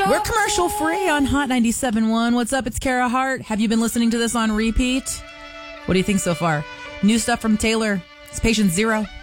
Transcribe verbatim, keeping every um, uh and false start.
We're commercial free on Hot ninety-seven point one. What's up? It's Kara Hart. Have you been listening to this on repeat? What do you think so far? New stuff from Taylor. It's Patient Zero.